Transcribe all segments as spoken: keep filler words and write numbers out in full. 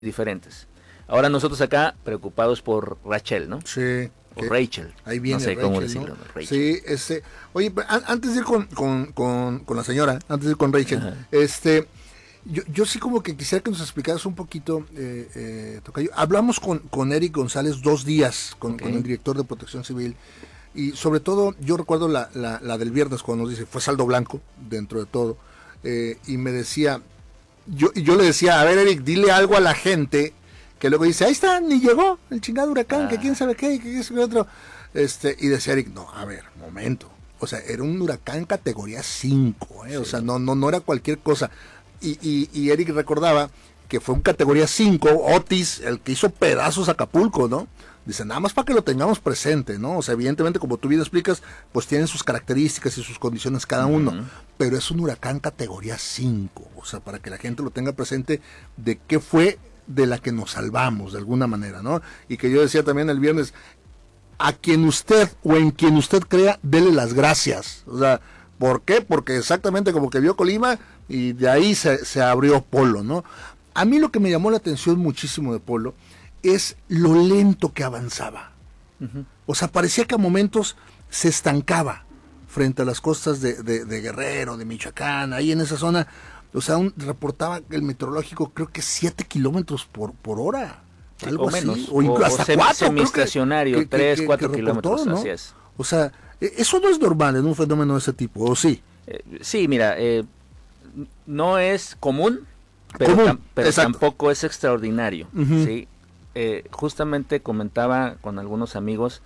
diferentes. Ahora nosotros acá preocupados por Rachel, ¿no? Sí. O Rachel. Ahí viene no sé Rachel, cómo ¿no? decirlo. Rachel. Sí, este, oye, an- antes de ir con, con, con, con la señora, antes de ir con Rachel, Ajá. este, yo, yo sí como que quisiera que nos explicaras un poquito, eh, eh, Tocayo. Hablamos con, con Eric González dos días, con, Ok. con el director de Protección Civil, y sobre todo yo recuerdo la, la, la del viernes cuando nos dice, fue saldo blanco dentro de todo, eh, y me decía, yo, y yo le decía, a ver Eric, dile algo a la gente, que luego dice, ahí está, ni llegó el chingado huracán, Ah. que quién sabe qué, que eso que otro, este, y decía Eric, no, a ver, momento, o sea, era un huracán categoría cinco, ¿eh? Sí. O sea, no, no, no era cualquier cosa, y, y, y Eric recordaba que fue un categoría cinco, Otis, el que hizo pedazos a Acapulco, ¿no? Dice, nada más para que lo tengamos presente, ¿no? O sea, evidentemente, como tú bien explicas, pues tienen sus características y sus condiciones cada Uh-huh. uno, pero es un huracán categoría cinco, o sea, para que la gente lo tenga presente de qué fue de la que nos salvamos, de alguna manera, ¿no? Y que yo decía también el viernes, a quien usted o en quien usted crea, dele las gracias, o sea, ¿por qué? Porque exactamente como que vio Colima y de ahí se, se abrió Polo, ¿no? A mí lo que me llamó la atención muchísimo de Polo es lo lento que avanzaba. Uh-huh. O sea, parecía que a momentos se estancaba frente a las costas de, de, de Guerrero, de Michoacán, ahí en esa zona. O sea, un, reportaba el meteorológico, creo que siete kilómetros por, por hora. Sí, algo o así. menos. O, incluso o, hasta o sem- cuatro. Semiestacionario, tres, cuatro kilómetros, ¿no? así es. O sea, eso no es normal en un fenómeno de ese tipo, ¿o sí? Eh, sí, mira, eh, no es común, pero, común, tam- pero tampoco es extraordinario, uh-huh. ¿sí? Eh, justamente comentaba con algunos amigos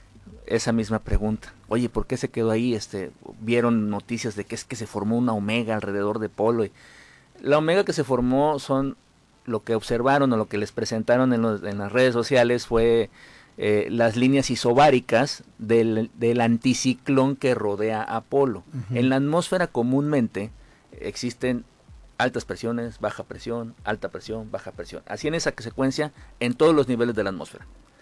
esa misma pregunta. Oye, ¿por qué se quedó ahí? Este, vieron noticias de que es que se formó una omega alrededor de Polo. Y la omega que se formó son lo que observaron o lo que les presentaron en, los, en las redes sociales fue eh, las líneas isobáricas del, del anticiclón que rodea a Polo. Uh-huh. En la atmósfera comúnmente existen altas presiones, baja presión, alta presión, baja presión. Así en esa secuencia en todos los niveles de la atmósfera.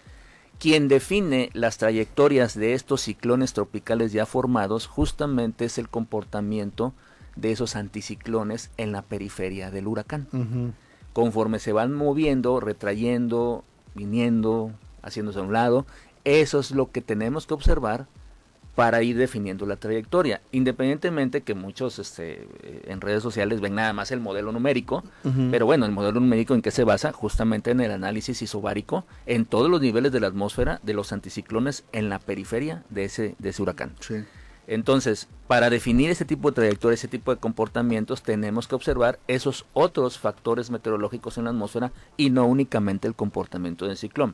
Quien define las trayectorias de estos ciclones tropicales ya formados justamente es el comportamiento de esos anticiclones en la periferia del huracán. Uh-huh. Conforme se van moviendo, retrayendo, viniendo, haciéndose a un lado, eso es lo que tenemos que observar para ir definiendo la trayectoria, independientemente que muchos este, en redes sociales ven nada más el modelo numérico, uh-huh. pero bueno, el modelo numérico en qué se basa, justamente en el análisis isobárico en todos los niveles de la atmósfera de los anticiclones en la periferia de ese, de ese huracán. Sí. Entonces, para definir ese tipo de trayectoria, ese tipo de comportamientos, tenemos que observar esos otros factores meteorológicos en la atmósfera y no únicamente el comportamiento del ciclón.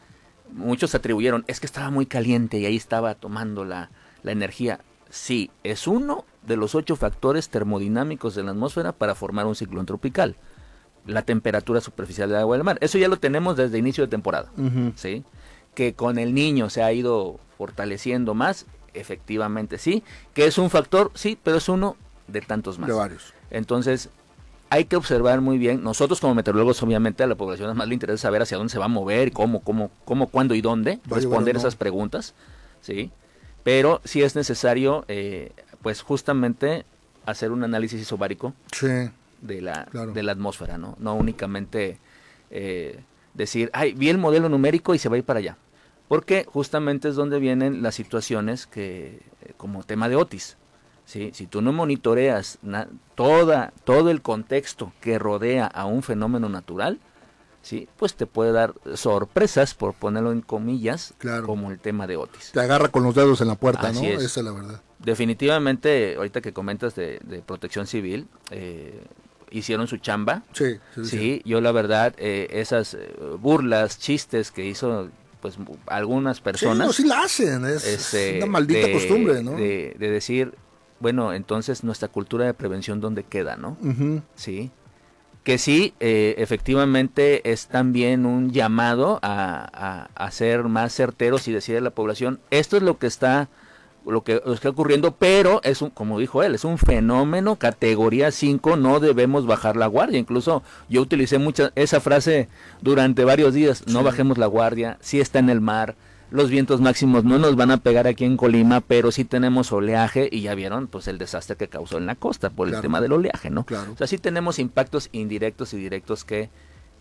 Muchos atribuyeron, es que estaba muy caliente y ahí estaba tomando la, la energía. Sí, es uno de los ocho factores termodinámicos de la atmósfera para formar un ciclón tropical. La temperatura superficial del agua del mar. Eso ya lo tenemos desde inicio de temporada. Uh-huh. ¿Sí? Que con el Niño se ha ido fortaleciendo más, efectivamente sí. Que es un factor, sí, pero es uno de tantos más. De varios. Entonces, hay que observar muy bien, nosotros como meteorólogos obviamente a la población más le interesa saber hacia dónde se va a mover, cómo, cómo, cómo, cuándo y dónde, Vaya, responder bueno, no. esas preguntas, ¿sí? Pero sí es necesario, eh, pues justamente hacer un análisis isobárico sí, de, la, claro. de la atmósfera, ¿no? No únicamente eh, decir, ay, vi el modelo numérico y se va a ir para allá, porque justamente es donde vienen las situaciones que, como tema de Otis, ¿sí? Si tú no monitoreas na- toda, todo el contexto que rodea a un fenómeno natural, ¿sí? Pues te puede dar sorpresas, por ponerlo en comillas, claro. como el tema de Otis. Te agarra con los dedos en la puerta, Así ¿no? Es. Esa es la verdad. Definitivamente, ahorita que comentas de, de Protección Civil, eh, hicieron su chamba. Sí, sí, sí, sí. Yo la verdad, eh, esas eh, burlas, chistes que hizo pues algunas personas. Sí, no, sí la hacen, es, este, es una maldita de, costumbre, ¿no? De, de decir, bueno, entonces nuestra cultura de prevención, ¿dónde queda, no? Uh-huh. Sí. Que sí, eh, efectivamente es también un llamado a, a, a ser más certeros y decirle a la población, esto es lo que está, lo que, lo que está ocurriendo, pero es un, como dijo él, es un fenómeno categoría cinco, no debemos bajar la guardia. Incluso yo utilicé mucha esa frase durante varios días, no sí. bajemos la guardia, sí está en el mar. Los vientos máximos no nos van a pegar aquí en Colima, pero sí tenemos oleaje y ya vieron pues el desastre que causó en la costa por claro. el tema del oleaje, ¿no? Claro. O sea, sí tenemos impactos indirectos y directos que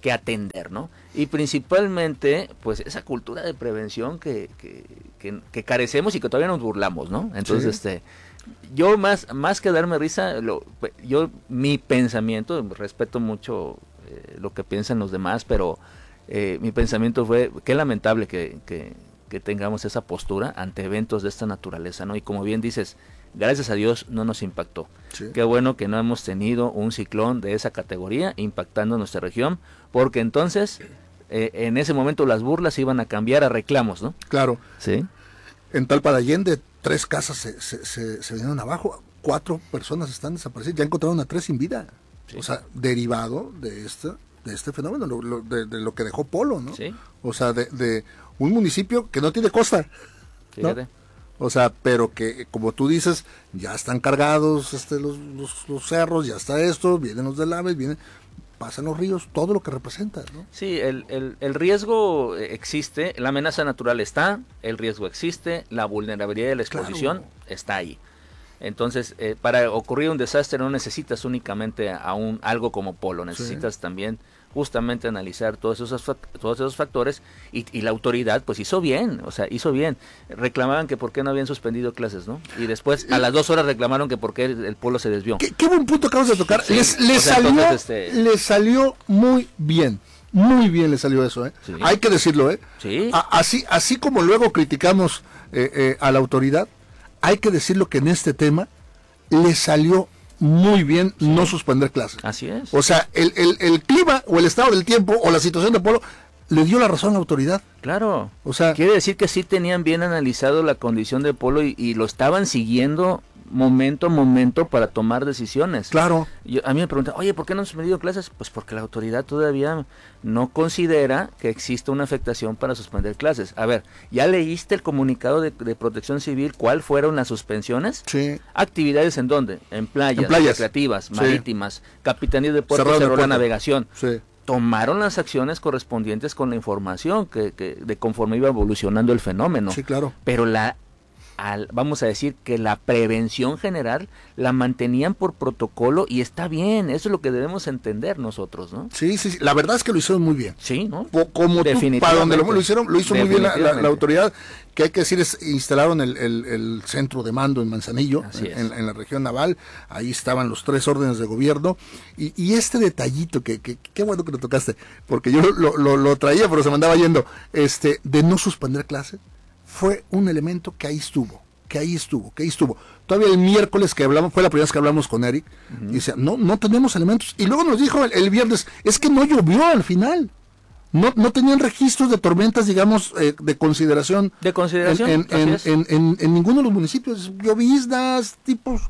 que atender, ¿no? Y principalmente, pues, esa cultura de prevención que, que, que, que carecemos y que todavía nos burlamos, ¿no? Entonces, sí. este, yo más, más que darme risa, lo, yo, mi pensamiento, respeto mucho eh, lo que piensan los demás, pero eh, mi pensamiento fue, qué lamentable que, que, que tengamos esa postura ante eventos de esta naturaleza, ¿no? Y como bien dices, gracias a Dios no nos impactó. Sí. Qué bueno que no hemos tenido un ciclón de esa categoría impactando nuestra región, porque entonces eh, en ese momento las burlas iban a cambiar a reclamos, ¿no? Claro. Sí. En Talpa de Allende, tres casas se, se, se, se vinieron abajo, cuatro personas están desaparecidas, ya encontraron a tres sin vida. Sí. O sea, derivado de este, de este fenómeno, lo, lo, de, de lo que dejó Polo, ¿no? Sí. O sea, de, de un municipio que no tiene costa, fíjate. ¿no? O sea, pero que, como tú dices, ya están cargados este, los, los, los cerros, ya está esto, vienen los delaves, vienen, pasan los ríos, todo lo que representa, ¿no? Sí, el, el, el riesgo existe, la amenaza natural está, el riesgo existe, la vulnerabilidad de la exposición claro. está ahí. Entonces, eh, para ocurrir un desastre no necesitas únicamente a un algo como Polo, necesitas sí. también justamente analizar todos esos todos esos factores y, y la autoridad pues hizo bien, o sea, hizo bien. Reclamaban que por qué no habían suspendido clases, ¿no? Y después a las dos horas reclamaron que por qué el, el Polo se desvió. ¿Qué, qué buen punto acabas de tocar? Sí, les, les, sea, salió, entonces, este... les salió muy bien. Muy bien le salió eso, ¿eh? Sí. Hay que decirlo, ¿eh? Sí. A, así, así como luego criticamos eh, eh, a la autoridad, hay que decirlo que en este tema le salió muy bien sí. no suspender clases. Así es. O sea, el, el, el clima o el estado del tiempo o la situación de Polo le dio la razón a la autoridad. Claro. O sea, quiere decir que sí tenían bien analizado la condición de Polo y, y lo estaban siguiendo momento a momento para tomar decisiones. Claro. Yo, a mí me preguntan, oye, ¿por qué no han suspendido clases? Pues porque la autoridad todavía no considera que exista una afectación para suspender clases. A ver, ¿ya leíste el comunicado de, de Protección Civil? ¿Cuál fueron las suspensiones? Sí. ¿Actividades en dónde? En playas, en playas. recreativas, sí. marítimas, capitanías de puertos, cerró la navegación. Sí. Tomaron las acciones correspondientes con la información que, que de conforme iba evolucionando el fenómeno. Sí, claro. Pero la Al, vamos a decir que la prevención general la mantenían por protocolo y está bien, eso es lo que debemos entender nosotros, ¿no? Sí, sí, sí. La verdad es que lo hicieron muy bien. Sí, ¿no? Como tú, para donde lo, lo hicieron, lo hizo muy bien la, la, la autoridad, que hay que decir es, instalaron el, el, el centro de mando en Manzanillo, en, en la región naval, ahí estaban los tres órdenes de gobierno, y, y este detallito, que, que qué bueno que lo tocaste, porque yo lo, lo, lo traía, pero se me andaba yendo, este, de no suspender clases, fue un elemento que ahí estuvo, que ahí estuvo, que ahí estuvo. Todavía el miércoles que hablamos, fue la primera vez que hablamos con Eric, uh-huh. y decía, no, no tenemos elementos. Y luego nos dijo el, el viernes, es que no llovió al final. No, no tenían registros de tormentas, digamos, eh, de consideración. De consideración. En, en, en, en, en, en ninguno de los municipios. Lloviznas, tipos.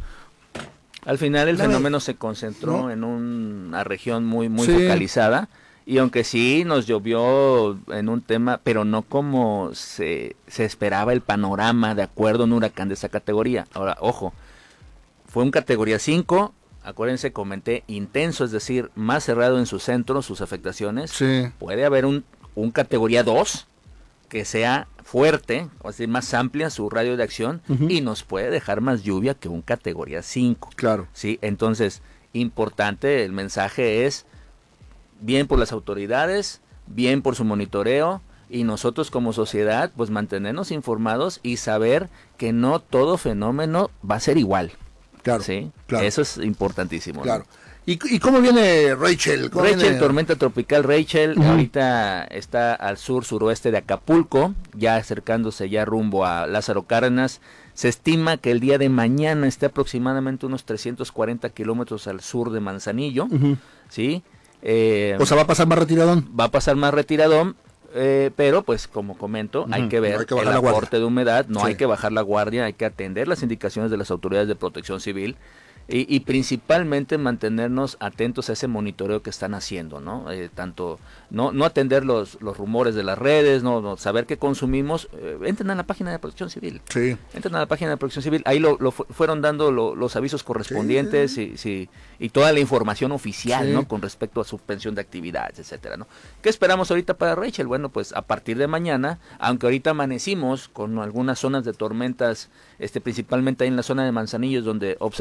Al final el Dale. fenómeno se concentró ¿no? en una región muy, muy sí. focalizada. Y aunque sí nos llovió en un tema, pero no como se, se esperaba el panorama de acuerdo a un huracán de esa categoría. Ahora, ojo, fue un categoría cinco, acuérdense, comenté, intenso, es decir, más cerrado en su centro, sus afectaciones. Sí. Puede haber un, un categoría dos que sea fuerte, o decir, más amplia su radio de acción, uh-huh. y nos puede dejar más lluvia que un categoría cinco. Claro. Sí, entonces, importante, el mensaje es bien por las autoridades, bien por su monitoreo y nosotros como sociedad pues mantenernos informados y saber que no todo fenómeno va a ser igual. Claro, ¿sí? claro. Eso es importantísimo. Claro. ¿Y, y cómo viene Rachel? ¿Cómo Rachel, viene? tormenta tropical Rachel, uh-huh. ahorita está al sur suroeste de Acapulco, ya acercándose ya rumbo a Lázaro Cárdenas. Se estima que el día de mañana esté aproximadamente unos trescientos cuarenta kilómetros al sur de Manzanillo, uh-huh. ¿sí? Eh, o sea, va a pasar más retiradón. Va a pasar más retiradón, eh, pero pues como comento, uh-huh. hay que ver no hay que el aporte de humedad, no sí. hay que bajar la guardia, hay que atender las indicaciones de las autoridades de protección civil y, y principalmente mantenernos atentos a ese monitoreo que están haciendo, ¿no? Eh, tanto no no atender los, los rumores de las redes, no, no saber qué consumimos, eh, entren a la página de Protección Civil. Sí. Entren a la página de Protección Civil, ahí lo, lo fu- fueron dando lo, los avisos correspondientes sí. y, sí, y toda la información oficial, sí. ¿no? Con respecto a suspensión de actividades, etcétera, ¿no? ¿Qué esperamos ahorita para Rachel? Bueno, pues a partir de mañana, aunque ahorita amanecimos con algunas zonas de tormentas, este principalmente ahí en la zona de Manzanillo, donde observo la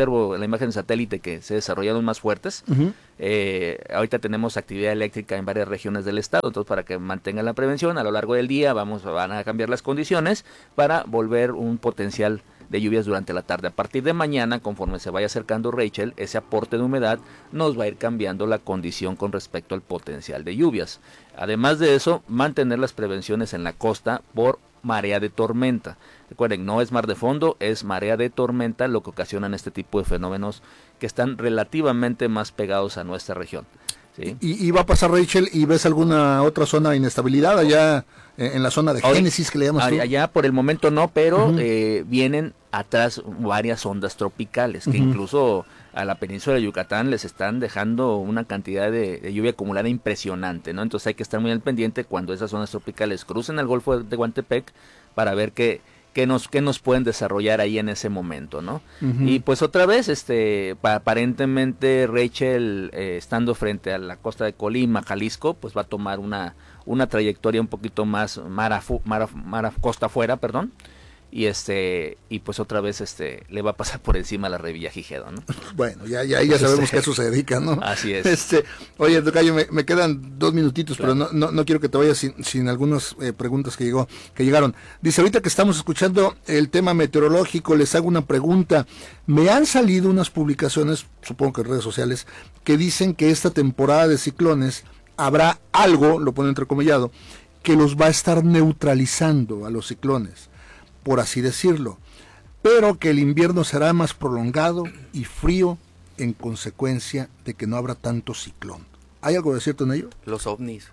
imagen satélite que se desarrollaron más fuertes. Uh-huh. Eh, ahorita tenemos actividad eléctrica en varias regiones del estado, entonces para que mantengan la prevención, a lo largo del día vamos van a cambiar las condiciones para volver un potencial de lluvias durante la tarde. A partir de mañana, conforme se vaya acercando Rachel, ese aporte de humedad nos va a ir cambiando la condición con respecto al potencial de lluvias. Además de eso, mantener las prevenciones en la costa por marea de tormenta. Recuerden, no es mar de fondo, es marea de tormenta lo que ocasionan este tipo de fenómenos que están relativamente más pegados a nuestra región. ¿Sí? Y, y va a pasar, Rachel, ¿y ves alguna otra zona de inestabilidad allá eh, en la zona de Génesis que le llamas tú? Allá por el momento no, pero uh-huh. eh, vienen atrás varias ondas tropicales que uh-huh. incluso a la península de Yucatán les están dejando una cantidad de, de lluvia acumulada impresionante, ¿no? Entonces hay que estar muy al pendiente cuando esas ondas tropicales crucen el Golfo de Tehuantepec para ver qué que nos que nos pueden desarrollar ahí en ese momento, ¿no? Uh-huh. Y pues otra vez, este, pa, aparentemente Rachel, eh, estando frente a la costa de Colima, Jalisco, pues va a tomar una una trayectoria un poquito más mar, afu, mar, mar costa afuera, perdón, y este y pues otra vez este le va a pasar por encima la Revillagigedo, ¿no? Bueno, ya ya ya sabemos que eso se dedica, ¿no? Así es. Este, oye, tocayo, me, me quedan dos minutitos, claro. pero no, no no quiero que te vayas sin, sin algunas eh, preguntas que llegó que llegaron. Dice, ahorita que estamos escuchando el tema meteorológico, les hago una pregunta. Me han salido unas publicaciones, supongo que en redes sociales, que dicen que esta temporada de ciclones habrá algo, lo pone entrecomillado, que los va a estar neutralizando a los ciclones, por así decirlo, pero que el invierno será más prolongado y frío en consecuencia de que no habrá tanto ciclón. ¿Hay algo de cierto en ello? Los ovnis.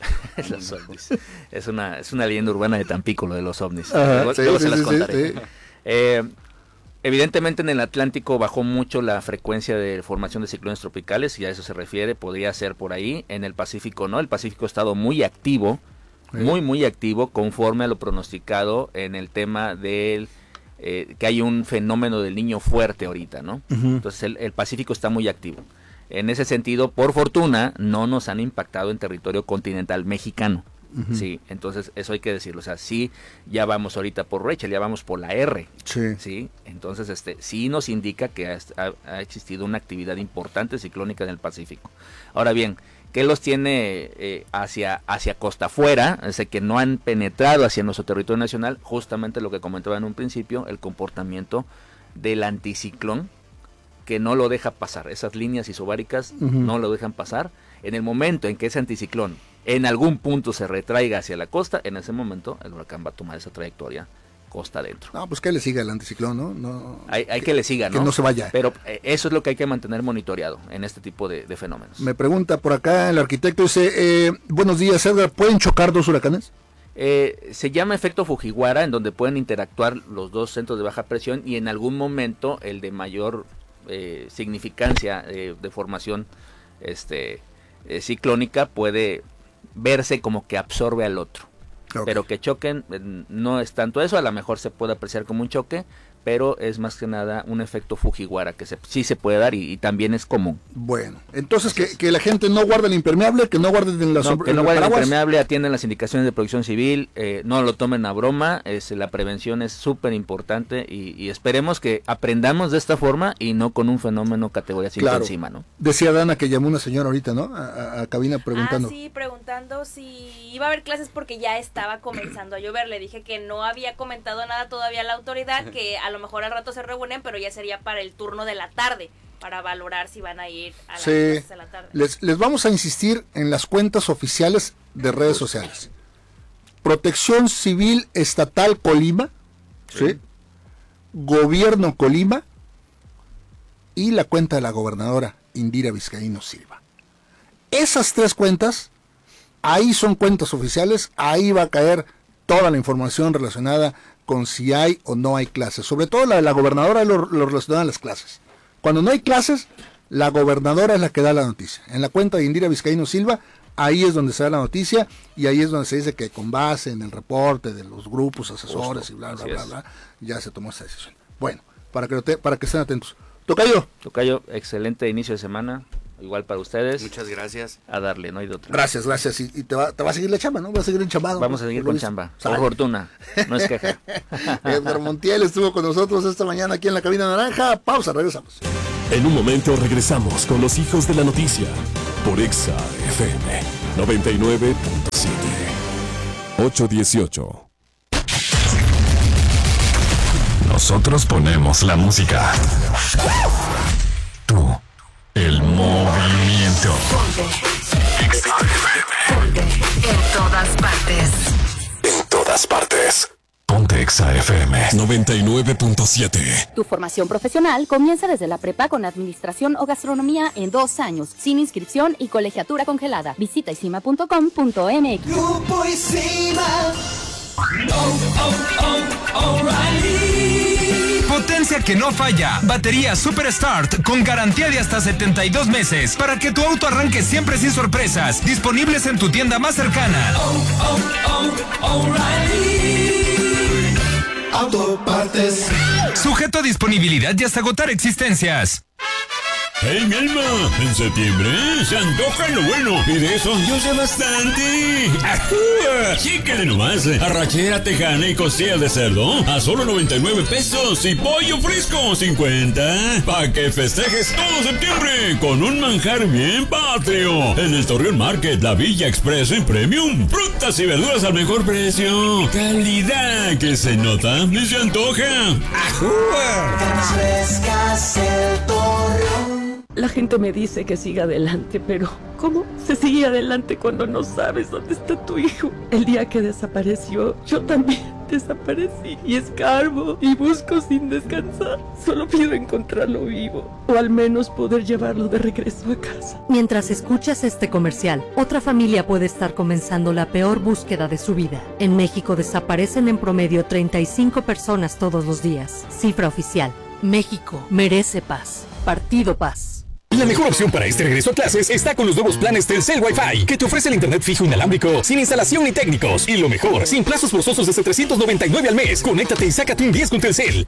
Los ovnis. Es una, es una leyenda urbana de Tampico, lo de los ovnis. Ajá, luego sí, luego sí, se las sí, contaré. sí. Eh, evidentemente en el Atlántico bajó mucho la frecuencia de formación de ciclones tropicales, y a eso se refiere, podría ser por ahí. En el Pacífico no, el Pacífico ha estado muy activo, muy muy activo conforme a lo pronosticado en el tema del eh, que hay un fenómeno del niño fuerte ahorita, ¿no? Uh-huh. Entonces el, el Pacífico está muy activo. En ese sentido, por fortuna, no nos han impactado en territorio continental mexicano. Uh-huh. Sí, entonces eso hay que decirlo. O sea, sí, ya vamos ahorita por Rachel, ya vamos por la R. Sí. Sí, entonces este sí nos indica que ha, ha, ha existido una actividad importante ciclónica en el Pacífico. Ahora bien, ¿qué los tiene eh, hacia, hacia costa afuera? Es decir, que no han penetrado hacia nuestro territorio nacional, justamente lo que comentaba en un principio, el comportamiento del anticiclón, que no lo deja pasar. Esas líneas isobáricas uh-huh. no lo dejan pasar. En el momento en que ese anticiclón en algún punto se retraiga hacia la costa, en ese momento el huracán va a tomar esa trayectoria costa adentro. No, pues que le siga el anticiclón, ¿no? no hay, hay que, que le siga, ¿no? Que no se vaya. Pero eh, eso es lo que hay que mantener monitoreado en este tipo de, de fenómenos. Me pregunta por acá el arquitecto, dice, eh, buenos días, Edgar, ¿pueden chocar dos huracanes? Eh, se llama efecto Fujiwara, en donde pueden interactuar los dos centros de baja presión y en algún momento el de mayor eh, significancia eh, de formación este, eh, ciclónica puede verse como que absorbe al otro. Okay. Pero que choquen, no es tanto eso, a lo mejor se puede apreciar como un choque, pero es más que nada un efecto Fujiwara que se, sí se puede dar y, y también es común. Bueno, entonces que, que la gente no guarde el impermeable, que no guarden en la no, que no guarden el impermeable, atiendan las indicaciones de protección civil, eh, no lo tomen a broma, es, la prevención es súper importante y, y esperemos que aprendamos de esta forma y no con un fenómeno categoría cinco claro. encima, ¿no? Decía Dana que llamó una señora ahorita, ¿no? A, a, a cabina preguntando. Ah, sí, preguntando si iba a haber clases porque ya estaba comenzando a llover. Le dije que no había comentado nada todavía la autoridad, que a lo mejor al rato se reúnen, pero ya sería para el turno de la tarde, para valorar si van a ir a las sí. clases de la tarde. Les, les vamos a insistir en las cuentas oficiales de redes sociales. Protección Civil Estatal Colima, sí. ¿sí? Gobierno Colima y la cuenta de la gobernadora Indira Vizcaíno Silva. Esas tres cuentas, ahí son cuentas oficiales, ahí va a caer toda la información relacionada con si hay o no hay clases. Sobre todo la de la gobernadora lo, lo relacionada a las clases. Cuando no hay clases, la gobernadora es la que da la noticia. En la cuenta de Indira Vizcaíno Silva, ahí es donde se da la noticia y ahí es donde se dice que con base en el reporte de los grupos asesores Justo, y bla, bla, bla, bla, ya se tomó esa decisión. Bueno, para que, te, para que estén atentos. Tocayo. Tocayo, excelente inicio de semana. Igual para ustedes. Muchas gracias. A darle, no hay de otra. Gracias, gracias. Y, y te, va, te va a seguir la chamba, ¿no? Va a seguir enchambado. Vamos a seguir con chamba. Por fortuna. No es queja. Edgar Montiel estuvo con nosotros esta mañana aquí en la cabina naranja. Pausa, regresamos. En un momento regresamos con los hijos de la noticia por Exa F M noventa y nueve punto siete. ocho dieciocho. Nosotros ponemos la música. Tú, el movimiento. Exa F M. En todas partes. En todas partes. Ponte Exa F M noventa y nueve punto siete. Tu formación profesional comienza desde la prepa con administración o gastronomía en dos años, sin inscripción y colegiatura congelada. Visita isima punto com punto m x. Grupo Isima. Oh, oh, oh, O'Reilly. Potencia que no falla. Batería Super Start con garantía de hasta setenta y dos meses para que tu auto arranque siempre sin sorpresas. Disponibles en tu tienda más cercana. Oh, oh, oh, O'Reilly. Autopartes. Sujeto a disponibilidad y hasta agotar existencias. ¡Hey, mi alma! En septiembre se antoja lo bueno y de eso yo sé bastante. ¡Ajúa! Chícale nomás. Arrachera tejana y costilla de cerdo a solo noventa y nueve pesos y pollo fresco cincuenta. Pa' que festejes todo septiembre con un manjar bien patrio. En el Torreón Market, la Villa Express en Premium. Frutas y verduras al mejor precio. Calidad que se nota y se antoja. ¡Ajúa! Carnes frescas, el Torreón. La gente me dice que siga adelante, pero ¿cómo se sigue adelante cuando no sabes dónde está tu hijo? El día que desapareció, yo también desaparecí y escarbo y busco sin descansar. Solo pido encontrarlo vivo o al menos poder llevarlo de regreso a casa. Mientras escuchas este comercial, otra familia puede estar comenzando la peor búsqueda de su vida. En México desaparecen en promedio treinta y cinco personas todos los días. Cifra oficial. México merece paz. Partido Paz. La mejor opción para este regreso a clases está con los nuevos planes Telcel Wi-Fi, que te ofrece el internet fijo inalámbrico, sin instalación ni técnicos. Y lo mejor, sin plazos forzosos desde trescientos noventa y nueve al mes. Conéctate y sácate un diez con Telcel.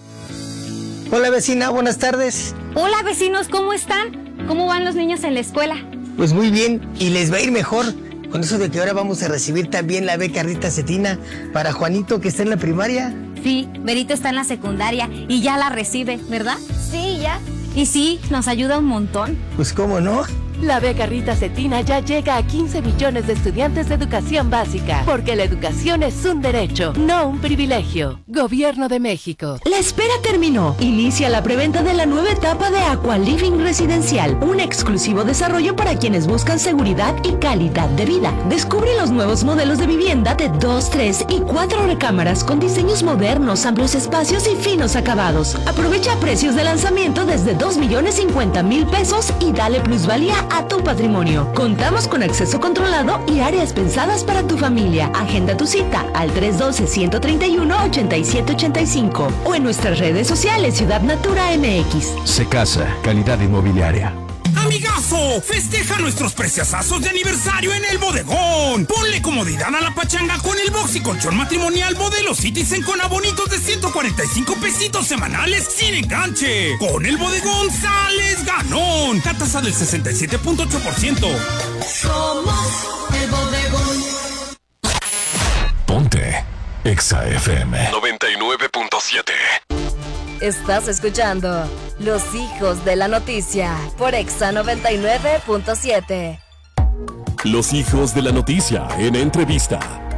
Hola vecina, buenas tardes. Hola vecinos, ¿cómo están? ¿Cómo van los niños en la escuela? Pues muy bien, y les va a ir mejor. Con eso de que ahora vamos a recibir también la beca Rita Cetina para Juanito, que está en la primaria. Sí, Berito está en la secundaria y ya la recibe, ¿verdad? Sí, ya. Y sí, nos ayuda un montón. Pues cómo no. La beca Rita Cetina ya llega a quince millones de estudiantes de educación básica, porque la educación es un derecho, no un privilegio. Gobierno de México. La espera terminó. Inicia la preventa de la nueva etapa de Aqua Living Residencial, un exclusivo desarrollo para quienes buscan seguridad y calidad de vida. Descubre los nuevos modelos de vivienda de dos, tres y cuatro recámaras con diseños modernos, amplios espacios y finos acabados. Aprovecha precios de lanzamiento desde dos millones cincuenta mil pesos y dale plusvalía a tu patrimonio. Contamos con acceso controlado y áreas pensadas para tu familia. Agenda tu cita al tres uno dos, uno tres uno, ocho siete ocho cinco o en nuestras redes sociales Ciudad Natura M X. Secasa, calidad inmobiliaria. ¡Amigazo! Festeja nuestros preciosazos de aniversario en el bodegón. Ponle comodidad a la pachanga con el box y colchón matrimonial modelo Citizen con abonitos de ciento cuarenta y cinco pesitos semanales sin enganche. Con el bodegón sales ganón. La tasa del sesenta y siete punto ocho por ciento. Somos el bodegón. Ponte Exa F M noventa y nueve punto siete. Estás escuchando Los Hijos de la Noticia por Exa noventa y nueve punto siete. Los Hijos de la Noticia en entrevista.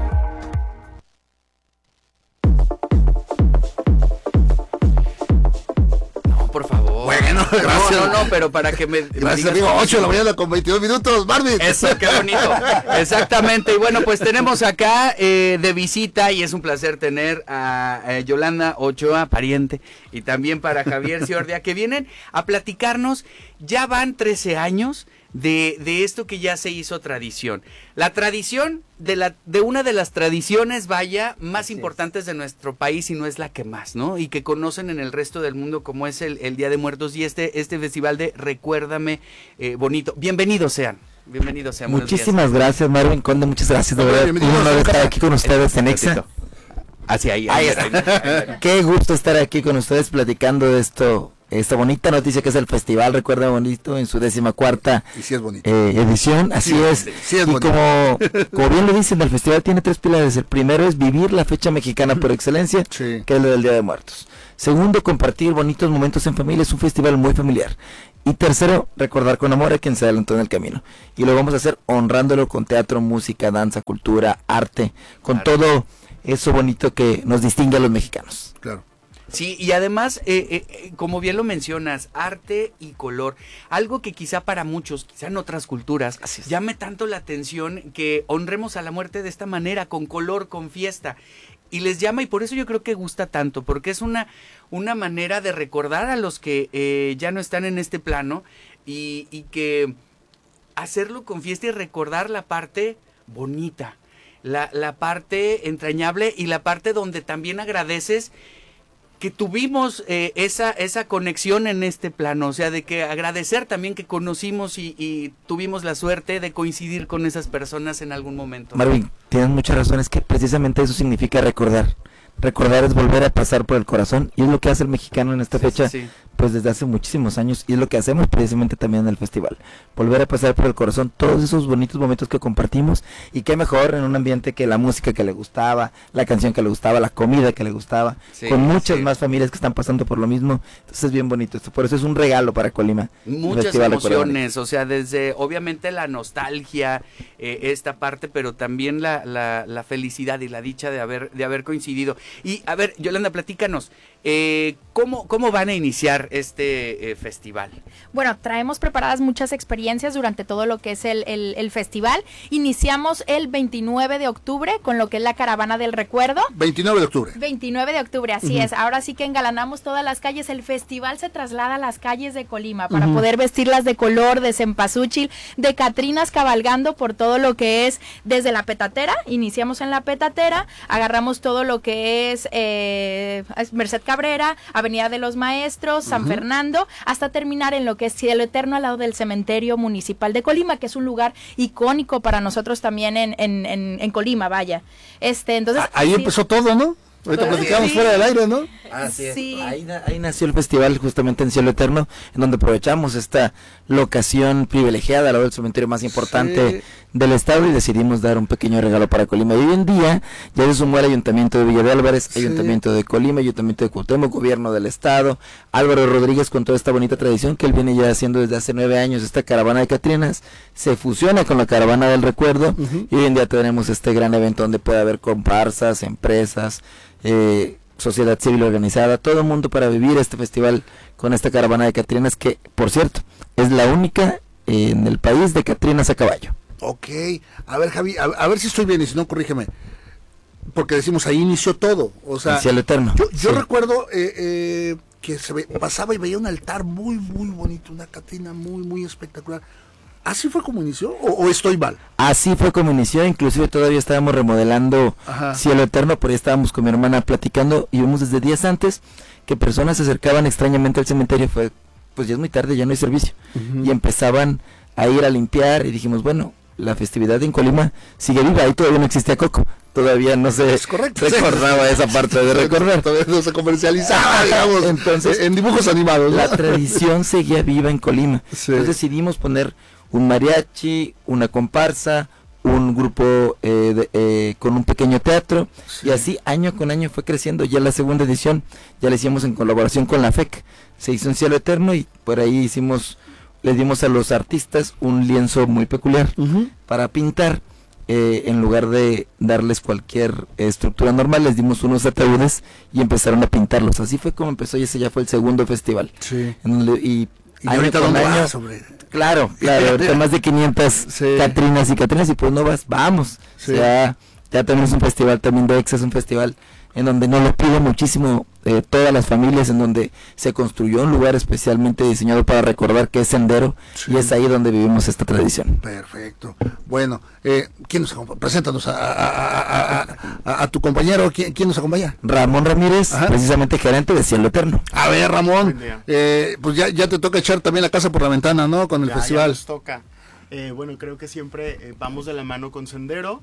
No, por favor. Bueno, gracias. No, no, no, pero para que me... Gracias, amigo. ocho de la mañana con veintidós minutos, Marvin. Eso, qué bonito. Exactamente. Y bueno, pues tenemos acá eh, de visita, y es un placer tener a, a Yolanda Ochoa, pariente, y también para Javier Ciordia, que vienen a platicarnos. Ya van trece años de, de esto que ya se hizo tradición. La tradición de la de una de las tradiciones, vaya, más sí, importantes de nuestro país, y no es la que más, ¿no? Y que conocen en el resto del mundo, como es el, el Día de Muertos y este, este festival de Recuérdame eh, Bonito. Bienvenidos sean. Bienvenidos sean. Muchísimas gracias, Marvin Conde, muchas gracias, de verdad. Un honor estar aquí con ustedes en Exa. Así ahí, ahí, ahí, ahí, ahí. Qué gusto estar aquí con ustedes platicando de esto, esta bonita noticia que es el Festival Recuerda Bonito en su décima cuarta y sí es bonito. eh, edición, así sí, es, sí es y bonito. como, como bien lo dicen, el festival tiene tres pilares. El primero es vivir la fecha mexicana por excelencia, sí, que es lo del Día de Muertos. Segundo, compartir bonitos momentos en familia, es un festival muy familiar. Y tercero, recordar con amor a quien se adelantó en el camino. Y lo vamos a hacer honrándolo con teatro, música, danza, cultura, arte, con claro. todo eso bonito que nos distingue a los mexicanos. Claro. Sí, y además, eh, eh, como bien lo mencionas, arte y color, algo que quizá para muchos, quizá en otras culturas, llame tanto la atención que honremos a la muerte de esta manera, con color, con fiesta, y les llama, y por eso yo creo que gusta tanto, porque es una, una manera de recordar a los que eh, ya no están en este plano, y, y que hacerlo con fiesta y recordar la parte bonita, la, la parte entrañable y la parte donde también agradeces que tuvimos eh, esa esa conexión en este plano, o sea, de que agradecer también que conocimos y, y tuvimos la suerte de coincidir con esas personas en algún momento. Marvin, tienes muchas razones, que precisamente eso significa recordar. Recordar es volver a pasar por el corazón, y es lo que hace el mexicano en esta sí, fecha, sí, sí. pues desde hace muchísimos años, y es lo que hacemos precisamente también en el festival, volver a pasar por el corazón todos esos bonitos momentos que compartimos, y qué mejor en un ambiente que la música que le gustaba, la canción que le gustaba, la comida que le gustaba, sí, con muchas sí. más familias que están pasando por lo mismo, entonces es bien bonito esto, por eso es un regalo para Colima. Muchas emociones, o sea, desde obviamente la nostalgia, eh, esta parte, pero también la, la, la felicidad y la dicha de haber, de haber coincidido. Y a ver, Yolanda, platícanos, eh, ¿cómo, ¿cómo van a iniciar este eh, festival? Bueno, traemos preparadas muchas experiencias durante todo lo que es el, el, el festival. Iniciamos el veintinueve de octubre con lo que es la Caravana del Recuerdo. veintinueve de octubre. veintinueve de octubre, así Uh-huh. es. Ahora sí que engalanamos todas las calles. El festival se traslada a las calles de Colima para Uh-huh. poder vestirlas de color, de cempasúchil, de catrinas, cabalgando por todo lo que es desde la petatera. Iniciamos en la petatera, agarramos todo lo que es eh, Merced Cabrera, Avenida de los Maestros, San Uh-huh. Fernando, hasta terminar en lo que es Cielo Eterno al lado del Cementerio Municipal de Colima, que es un lugar icónico para nosotros también en, en, en, en Colima, vaya. Este, entonces, ahí sí. empezó todo, ¿no? Ahorita platicamos sí. fuera del aire, ¿no? Así es. Sí. Ahí, ahí nació el festival, justamente en Cielo Eterno, en donde aprovechamos esta locación privilegiada, al lado del cementerio más importante sí. del estado, y decidimos dar un pequeño regalo para Colima. Y hoy en día ya se sumó el Ayuntamiento de Villa de Álvarez, sí. Ayuntamiento de Colima, Ayuntamiento de Cuauhtémoc, Gobierno del Estado, Álvaro Rodríguez con toda esta bonita tradición que él viene ya haciendo desde hace nueve años. Esta caravana de Catrinas se fusiona con la Caravana del Recuerdo, uh-huh. y hoy en día tenemos este gran evento donde puede haber comparsas, empresas, eh, sociedad civil organizada, todo el mundo para vivir este festival con esta Caravana de Catrinas, que por cierto es la única eh, en el país de Catrinas a caballo. Ok, a ver Javi, a, a ver si estoy bien, y si no corrígeme, porque decimos ahí inició todo, o sea, el Cielo Eterno. Yo, yo sí. recuerdo eh, eh, que se ve, pasaba y veía un altar muy muy bonito, una Catrina muy muy espectacular. ¿Así fue como inició o, o estoy mal? Así fue como inició, inclusive todavía estábamos remodelando Ajá. Cielo Eterno, por ahí estábamos con mi hermana platicando y vimos desde días antes que personas se acercaban extrañamente al cementerio, fue pues ya es muy tarde, ya no hay servicio, uh-huh. y empezaban a ir a limpiar y dijimos, bueno, la festividad en Colima sigue viva, ahí todavía no existía Coco, todavía no se es correcto, recordaba sí. esa parte de recordar, todavía no se comercializaba, digamos, entonces en dibujos animados, ¿no? La tradición seguía viva en Colima, sí. entonces decidimos poner un mariachi, una comparsa, un grupo eh, de, eh, con un pequeño teatro, sí. y así año con año fue creciendo. Ya la segunda edición ya la hicimos en colaboración con la F E C, se hizo en Cielo Eterno y por ahí hicimos, le dimos a los artistas un lienzo muy peculiar uh-huh. para pintar, eh, en lugar de darles cualquier estructura normal, les dimos unos ataúdes y empezaron a pintarlos. Así fue como empezó, y ese ya fue el segundo festival. Sí. En donde, y ¿Y año ahorita con año, sobre... Claro, claro, ahorita más de quinientas sí. Catrinas y Catrinas, y pues no vas, vamos, sí. ya, ya tenemos un festival también de Exa, es un festival en donde nos lo piden muchísimo eh, todas las familias, en donde se construyó un lugar especialmente diseñado para recordar que es sendero, sí. y es ahí donde vivimos esta tradición. Perfecto. Bueno, eh, ¿quién nos acompaña? Preséntanos a, a, a, a, a, a tu compañero, ¿quién, quién nos acompaña? Ramón Ramírez, Ajá. precisamente gerente de Cielo Eterno. A ver, Ramón, eh, pues ya, ya te toca echar también la casa por la ventana, ¿no? Con el ya, festival. Ya nos toca. Eh, bueno, creo que siempre eh, vamos de la mano con Sendero.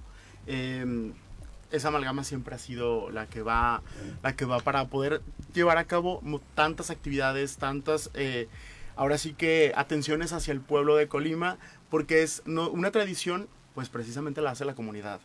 Eh, esa amalgama siempre ha sido la que va la que va para poder llevar a cabo tantas actividades, tantas eh, ahora sí que atenciones hacia el pueblo de Colima, porque es no, una tradición, pues precisamente la hace la comunidad.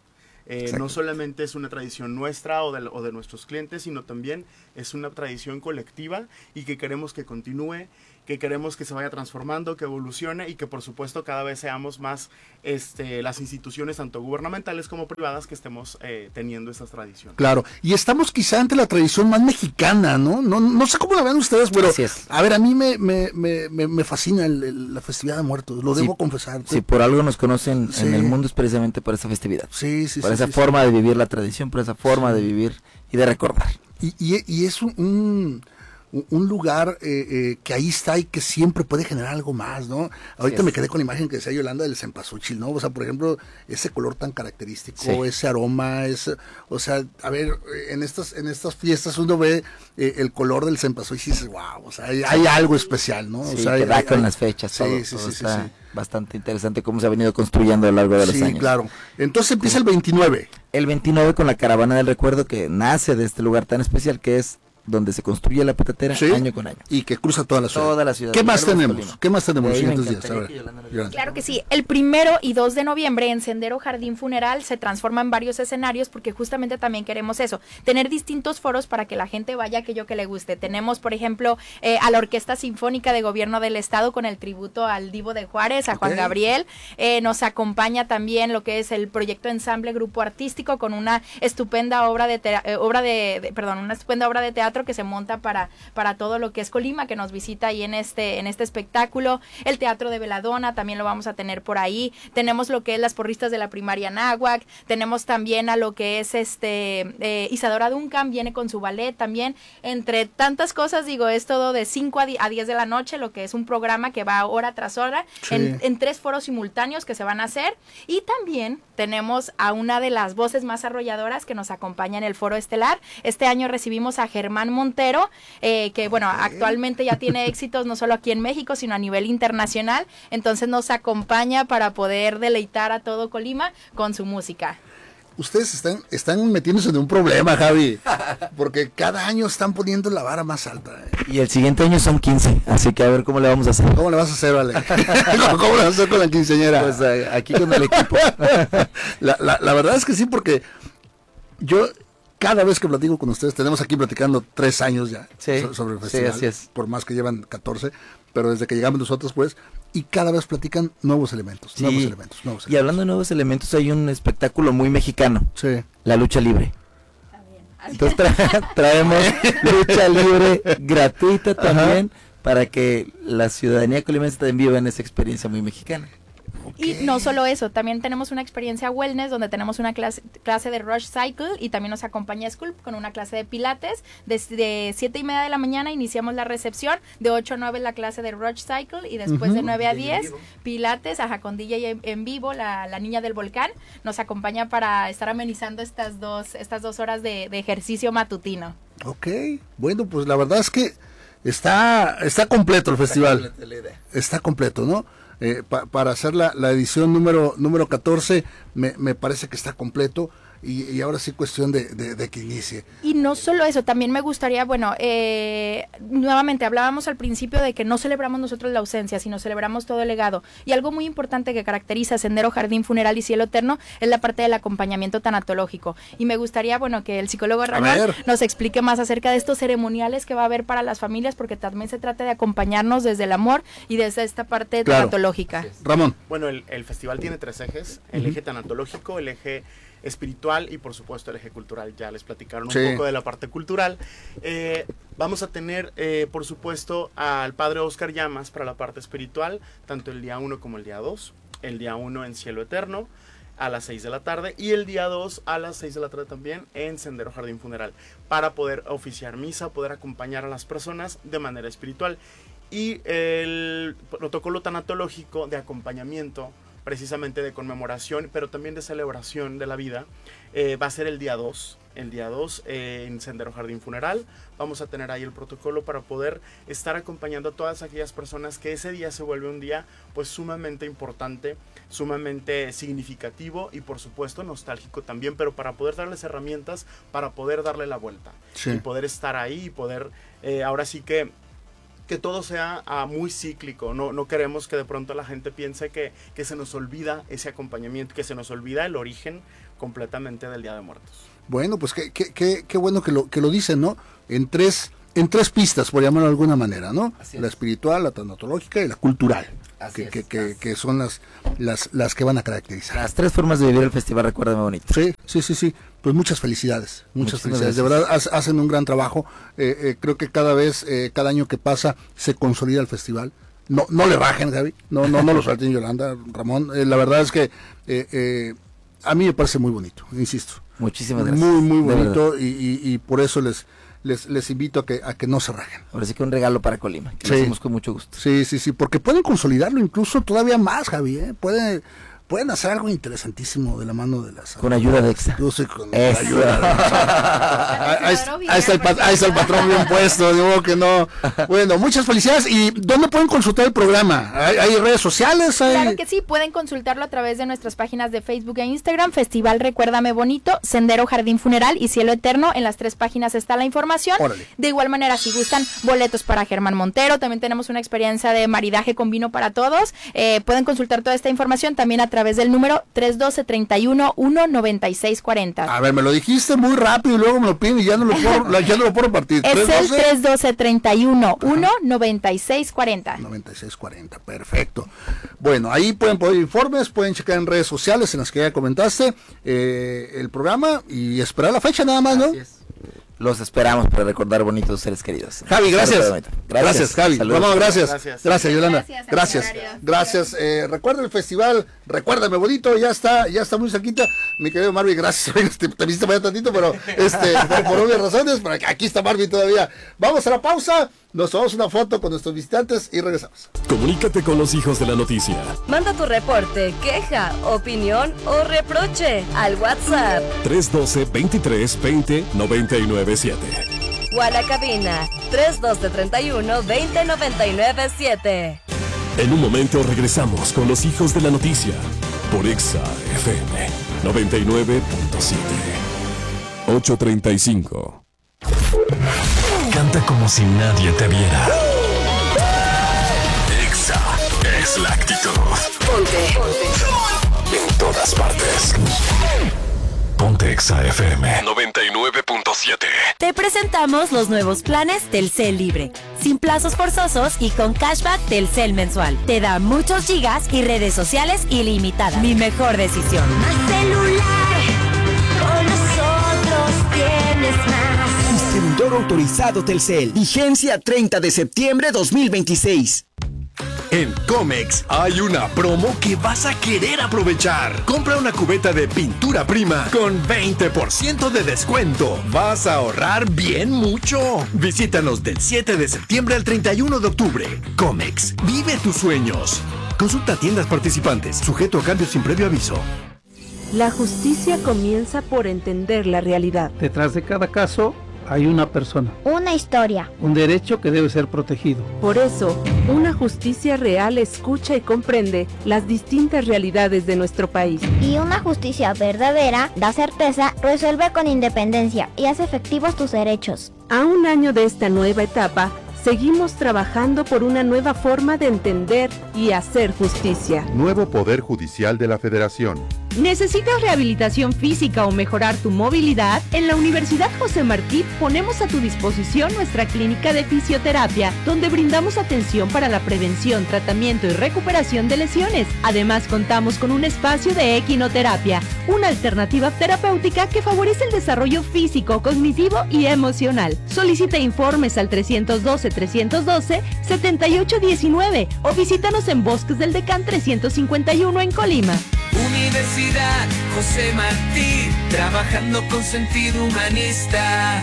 Eh, no solamente es una tradición nuestra o de, o de nuestros clientes, sino también es una tradición colectiva y que queremos que continúe, que queremos que se vaya transformando, que evolucione y que por supuesto cada vez seamos más este, las instituciones tanto gubernamentales como privadas que estemos eh, teniendo estas tradiciones. Claro, y estamos quizá ante la tradición más mexicana, ¿no? No, no sé cómo la ven ustedes, pero a ver, a mí me, me, me, me fascina el, el, la festividad de muertos, lo sí, debo confesar. Si por algo nos conocen sí. en el mundo es precisamente por esa festividad. Sí, sí, por sí, esa sí, forma sí. de vivir la tradición, por esa forma sí. de vivir y de recordar. Y, y, y es un... un un lugar eh, eh, que ahí está y que siempre puede generar algo más, ¿no? Ahorita me quedé con la imagen que decía Yolanda del cempasúchil, ¿no? O sea, por ejemplo, ese color tan característico, sí. ese aroma, ese, o sea, a ver, en estas en estas fiestas uno ve eh, el color del cempasúchil y dices, wow, o sea, hay, hay algo especial, ¿no? Sí, o sea, que hay, da hay, con hay, las fechas, sí, todo, sí, todo sí, está sí, sí. bastante interesante cómo se ha venido construyendo a lo largo de los sí, años. Sí, claro. Entonces empieza el veintinueve. El veintinueve con la caravana del recuerdo que nace de este lugar tan especial que es donde se construye la petatera ¿Sí? año con año. Y que cruza toda la ciudad. Toda la ciudad. ¿Qué más tenemos? Colima. ¿Qué más tenemos los siguientes días? A ver, que claro que sí. El primero y dos de noviembre en Sendero Jardín Funeral se transforman varios escenarios porque justamente también queremos eso, tener distintos foros para que la gente vaya a aquello que le guste. Tenemos, por ejemplo, eh, a la Orquesta Sinfónica de Gobierno del Estado con el tributo al Divo de Juárez, a okay. Juan Gabriel. Eh, nos acompaña también lo que es el proyecto Ensamble Grupo Artístico con una estupenda obra de, eh, obra de, de perdón, una estupenda obra de teatro que se monta para Para, para todo lo que es Colima, que nos visita ahí en este, en este espectáculo. El Teatro de Veladona también lo vamos a tener por ahí. Tenemos lo que es las porristas de la primaria Náhuac. Tenemos también a lo que es este eh, Isadora Duncan, viene con su ballet también. Entre tantas cosas, digo, es todo de cinco a diez de la noche, lo que es un programa que va hora tras hora, sí. en, en tres foros simultáneos que se van a hacer. Y también tenemos a una de las voces más arrolladoras que nos acompaña en el foro estelar. Este año recibimos a Germán Montero, Eh, que bueno, okay. actualmente ya tiene éxitos no solo aquí en México, sino a nivel internacional, entonces nos acompaña para poder deleitar a todo Colima con su música. Ustedes están, están metiéndose en un problema, Javi, porque cada año están poniendo la vara más alta. ¿eh? Y el siguiente año son quince, así que a ver cómo le vamos a hacer. ¿Cómo le vas a hacer, Vale? ¿Cómo le vas a hacer con la quinceañera? Pues uh, aquí con el equipo. la, la, la verdad es que sí, porque yo... Cada vez que platico con ustedes, tenemos aquí platicando tres años ya sí, so, sobre el festival, sí, así es. Por más que llevan catorce, pero desde que llegamos nosotros, pues, y cada vez platican nuevos elementos, sí. nuevos elementos, nuevos elementos. Y hablando de nuevos elementos, hay un espectáculo muy mexicano, sí. la lucha libre. Entonces tra traemos lucha libre gratuita también, ajá. para que la ciudadanía colimense también viva en esa experiencia muy mexicana. Okay. Y no solo eso, también tenemos una experiencia wellness donde tenemos una clase, clase de Rush Cycle y también nos acompaña Sculpt con una clase de pilates. Desde siete y media de la mañana iniciamos la recepción, de ocho a nueve la clase de Rush Cycle y después uh-huh. de nueve a diez pilates, ajá, con D J en, en vivo, la, la niña del volcán, nos acompaña para estar amenizando estas dos, estas dos horas de, de ejercicio matutino. Ok, bueno, pues la verdad es que está, está completo el festival. Está completo, ¿no? Eh, pa, para hacer la, la edición número número catorce me, me parece que está completo y, y ahora sí cuestión de, de, de que inicie. Y no solo eso, también me gustaría, bueno, eh, nuevamente hablábamos al principio de que no celebramos nosotros la ausencia, sino celebramos todo el legado. Y algo muy importante que caracteriza Sendero Jardín Funeral y Cielo Eterno es la parte del acompañamiento tanatológico. Y me gustaría, bueno, que el psicólogo Ramón nos explique más acerca de estos ceremoniales que va a haber para las familias, porque también se trata de acompañarnos desde el amor y desde esta parte claro. tanatológica. Ramón. Bueno, el, el festival tiene tres ejes, el uh-huh. eje tanatológico, el eje espiritual y por supuesto el eje cultural. Ya les platicaron sí. un poco de la parte cultural. Eh, vamos a tener eh, por supuesto al padre Oscar Llamas para la parte espiritual, tanto el día uno como el día dos. El día uno en Cielo Eterno a las seis de la tarde y el día dos a las seis de la tarde también en Sendero Jardín Funeral, para poder oficiar misa, poder acompañar a las personas de manera espiritual. Y el protocolo tanatológico de acompañamiento, precisamente de conmemoración, pero también de celebración de la vida, eh, va a ser el día dos. El día dos eh, en Sendero Jardín Funeral. Vamos a tener ahí el protocolo para poder estar acompañando a todas aquellas personas que ese día se vuelve un día pues sumamente importante, sumamente significativo y por supuesto nostálgico también, pero para poder darles herramientas para poder darle la vuelta sí. y poder estar ahí y poder eh, ahora sí que que todo sea uh, muy cíclico. No, no queremos que de pronto la gente piense que, que se nos olvida ese acompañamiento, que se nos olvida el origen completamente del Día de Muertos. Bueno, pues qué, qué, qué, qué bueno que lo, que lo dicen, ¿no? En tres, en tres pistas, por llamarlo de alguna manera, ¿no? La espiritual, la tanatológica y la cultural. Que, que, que, que son las, las, las que van a caracterizar. Las tres formas de vivir el festival, recuérdame bonito. Sí, sí, sí, sí. Pues muchas felicidades, muchas Muchísimas felicidades. Gracias. De verdad, hacen un gran trabajo. Eh, eh, creo que cada vez, eh, cada año que pasa, se consolida el festival. No, no le bajen, Gaby. No, no, no lo suelten, Yolanda, Ramón. Eh, la verdad es que eh, eh, a mí me parece muy bonito, insisto. Muchísimas gracias. Muy, muy bonito y, y, y por eso les... Les, les invito a que a que no se rajen. Ahora sí que un regalo para Colima, que sí. lo hacemos con mucho gusto. Sí, sí, sí, porque pueden consolidarlo incluso todavía más, Javi, ¿eh? Pueden, pueden hacer algo interesantísimo de la mano de las... Con ayuda de Exa. Yo sé, con Eso. ayuda de Exa. ahí, ahí, está el, ahí está el patrón bien puesto, digo que no. Bueno, muchas felicidades. ¿Y dónde pueden consultar el programa? ¿Hay, hay redes sociales? ¿Hay... Claro que sí, pueden consultarlo a través de nuestras páginas de Facebook e Instagram, Festival Recuérdame Bonito, Sendero Jardín Funeral y Cielo Eterno. En las tres páginas está la información. Órale. De igual manera, si gustan boletos para Germán Montero, también tenemos una experiencia de maridaje con vino para todos. Eh, pueden consultar toda esta información también a través del número tres uno dos, tres uno uno, nueve seis cuatro cero. A ver, me lo dijiste muy rápido y luego me lo piden y ya no lo puedo, ya no lo puedo repartir. Es el tres uno dos, tres uno uno, nueve seis cuatro cero. nueve seis cuatro cero, perfecto. Bueno, ahí pueden poner informes, pueden checar en redes sociales en las que ya comentaste eh, el programa y esperar la fecha nada más, ¿no? Así es. Los esperamos para recordar bonitos seres queridos. Javi, gracias. Gracias, gracias Javi. Ramón, gracias. Gracias, gracias Yolanda. Gracias. Gracias. Gracias. Eh, recuerda el festival, recuérdame bonito, ya está, ya está muy cerquita. Mi querido Marvin, gracias. Te, te viste para allá tantito, pero este, por, por obvias razones, pero aquí está Marvin todavía. Vamos a la pausa. Nos tomamos una foto con nuestros visitantes y regresamos. Comunícate con los hijos de la noticia. Manda tu reporte, queja, opinión o reproche al WhatsApp tres uno dos, veintitrés, veinte, noventa y nueve siete. o a la cabina tres uno dos, treinta y uno, veinte, noventa y nueve siete. En un momento regresamos con los hijos de la noticia por Exa F M noventa y nueve punto siete. ocho treinta y cinco. Canta como si nadie te viera. Exa es la actitud. Ponte. Ponte. En todas partes. Ponte Exa F M noventa y nueve punto siete. Te presentamos los nuevos planes Telcel Libre. Sin plazos forzosos y con cashback Telcel mensual. Te da muchos gigas y redes sociales ilimitadas. Mi mejor decisión. Más celular, con nosotros tienes más. Distribuidor autorizado Telcel. Vigencia treinta de septiembre dos mil veintiséis. En Comex hay una promo que vas a querer aprovechar. Compra una cubeta de pintura prima con veinte por ciento de descuento. Vas a ahorrar bien mucho. Visítanos del siete de septiembre al treinta y uno de octubre. Comex, vive tus sueños. Consulta tiendas participantes. Sujeto a cambios sin previo aviso. La justicia comienza por entender la realidad. Detrás de cada caso hay una persona. Una historia. Un derecho que debe ser protegido. Por eso, una justicia real escucha y comprende las distintas realidades de nuestro país. Y una justicia verdadera da certeza, resuelve con independencia y hace efectivos tus derechos. A un año de esta nueva etapa, seguimos trabajando por una nueva forma de entender y hacer justicia. Nuevo Poder Judicial de la Federación. ¿Necesitas rehabilitación física o mejorar tu movilidad? En la Universidad José Martí ponemos a tu disposición nuestra clínica de fisioterapia, donde brindamos atención para la prevención, tratamiento y recuperación de lesiones. Además, contamos con un espacio de equinoterapia, una alternativa terapéutica que favorece el desarrollo físico, cognitivo y emocional. Solicita informes al trescientos doce, trescientos doce, setenta y ocho diecinueve o visítanos en Bosques del Decán trescientos cincuenta y uno en Colima. Universidad José Martí, trabajando con sentido humanista.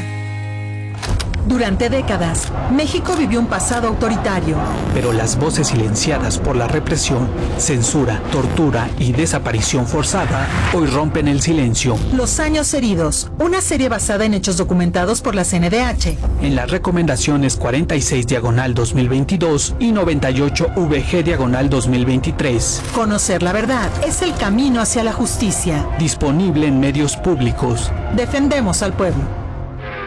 Durante décadas, México vivió un pasado autoritario. Pero las voces silenciadas por la represión, censura, tortura y desaparición forzada hoy rompen el silencio. Los años heridos, una serie basada en hechos documentados por la C N D H. En las recomendaciones cuarenta y seis diagonal dos mil veintidós y noventa y ocho V G diagonal dos mil veintitrés. Conocer la verdad es el camino hacia la justicia. Disponible en medios públicos. Defendemos al pueblo.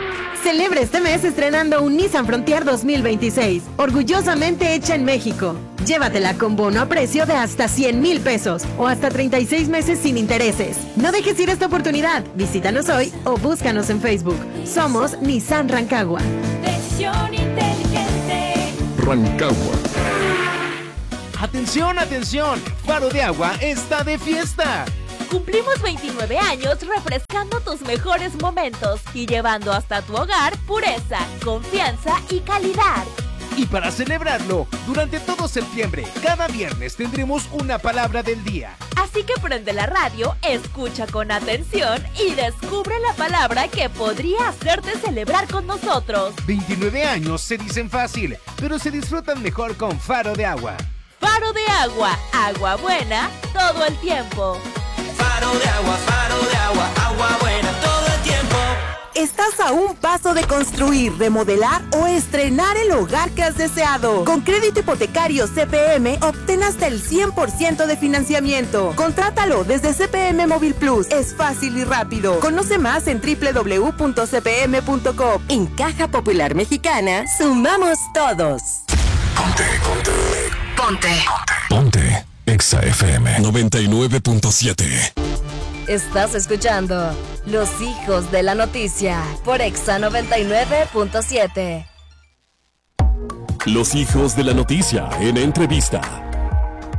Celebra este mes estrenando un Nissan Frontier dos mil veintiséis, orgullosamente hecha en México. Llévatela con bono a precio de hasta cien mil pesos o hasta treinta y seis meses sin intereses. No dejes ir esta oportunidad. Visítanos hoy o búscanos en Facebook. Somos Nissan Rancagua. Decisión inteligente. Rancagua. Atención, atención, Faro de Agua está de fiesta. Cumplimos veintinueve años refrescando tus mejores momentos y llevando hasta tu hogar pureza, confianza y calidad. Y para celebrarlo, durante todo septiembre, cada viernes tendremos una palabra del día. Así que prende la radio, escucha con atención y descubre la palabra que podría hacerte celebrar con nosotros. veintinueve años se dicen fácil, pero se disfrutan mejor con Faro de Agua. Faro de Agua, agua buena todo el tiempo. Faro de agua, faro de agua, agua buena todo el tiempo. Estás a un paso de construir, remodelar o estrenar el hogar que has deseado. Con crédito hipotecario C P M, obtén hasta el cien por ciento de financiamiento. Contrátalo desde C P M Móvil Plus. Es fácil y rápido. Conoce más en doble u doble u doble u punto c p m punto com. En Caja Popular Mexicana, sumamos todos. Ponte, ponte. Ponte. Ponte. Exa F M noventa y nueve punto siete. Estás escuchando Los Hijos de la Noticia por Exa noventa y nueve punto siete. Los Hijos de la Noticia en entrevista.